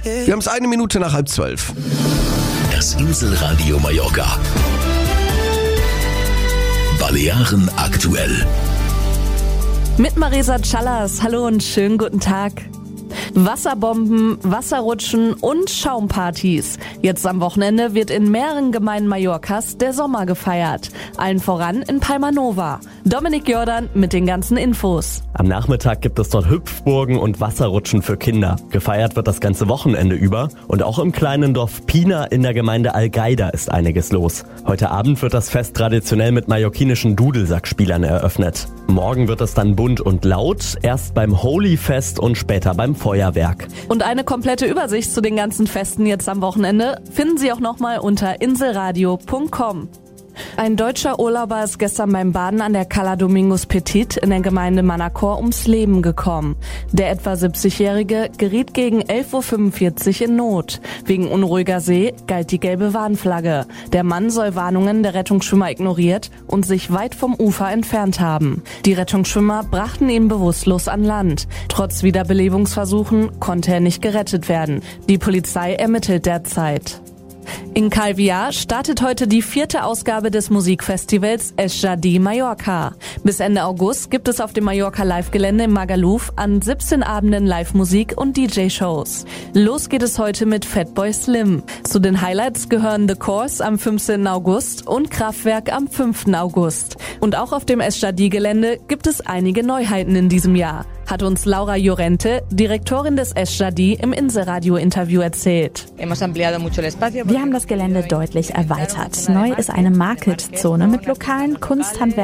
Wir haben es 1 Minute nach 11:30. Das Inselradio Mallorca. Balearen aktuell. Mit Marisa Callas. Hallo und schönen guten Tag. Wasserbomben, Wasserrutschen und Schaumpartys. Jetzt am Wochenende wird in mehreren Gemeinden Mallorcas der Sommer gefeiert. Allen voran in Palma Nova. Dominik Jordan mit den ganzen Infos. Am Nachmittag gibt es dort Hüpfburgen und Wasserrutschen für Kinder. Gefeiert wird das ganze Wochenende über. Und auch im kleinen Dorf Pina in der Gemeinde Algaida ist einiges los. Heute Abend wird das Fest traditionell mit mallorquinischen Dudelsackspielern eröffnet. Morgen wird es dann bunt und laut, erst beim Holy-Fest und später beim Feuerwerk. Und eine komplette Übersicht zu den ganzen Festen jetzt am Wochenende finden Sie auch nochmal unter inselradio.com. Ein deutscher Urlauber ist gestern beim Baden an der Cala Domingos Petit in der Gemeinde Manacor ums Leben gekommen. Der etwa 70-Jährige geriet gegen 11:45 Uhr in Not. Wegen unruhiger See galt die gelbe Warnflagge. Der Mann soll Warnungen der Rettungsschwimmer ignoriert und sich weit vom Ufer entfernt haben. Die Rettungsschwimmer brachten ihn bewusstlos an Land. Trotz Wiederbelebungsversuchen konnte er nicht gerettet werden. Die Polizei ermittelt derzeit. In Calvià startet heute die 4. Ausgabe des Musikfestivals Es Jadi Mallorca. Bis Ende August gibt es auf dem Mallorca Live-Gelände in Magaluf an 17 Abenden Live-Musik und DJ-Shows. Los geht es heute mit Fatboy Slim. Zu den Highlights gehören The Course am 15. August und Kraftwerk am 5. August. Und auch auf dem Es Jadi-Gelände gibt es einige Neuheiten in diesem Jahr, hat uns Laura Llorente, Direktorin des Es Jadi, im Inselradio-Interview erzählt. Wir haben das Gelände deutlich erweitert. Neu ist eine Market-Zone mit lokalen Kunsthandwerkern